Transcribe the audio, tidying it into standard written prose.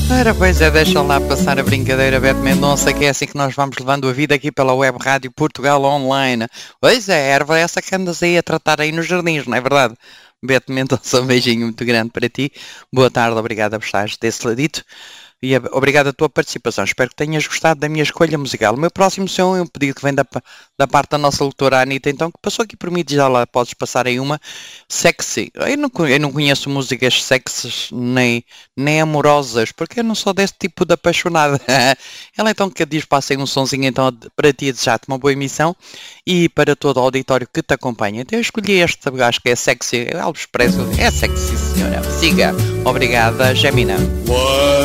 Ora, pois é, deixam lá passar a brincadeira, Beto Mendonça, que é assim que nós vamos levando a vida aqui pela Web Rádio Portugal Online. Pois é, erva essa que andas aí a tratar aí nos jardins, não é verdade? Beto Mendonça, um beijinho muito grande para ti. Boa tarde, obrigado por estares desse ladito. E obrigado a tua participação. Espero que tenhas gostado da minha escolha musical. O meu próximo som é um pedido que vem da parte da nossa doutora Anitta, então, que passou aqui por mim, já lá podes passar aí uma sexy. Eu não conheço músicas sexys nem amorosas, porque eu não sou desse tipo de apaixonada. Ela então que diz, passei um sonzinho então para ti, desejar-te uma boa emissão e para todo o auditório que te acompanha. Então eu escolhi este, acho que é sexy. Elvis Presley é sexy, senhora. Siga. Obrigada, Gemina.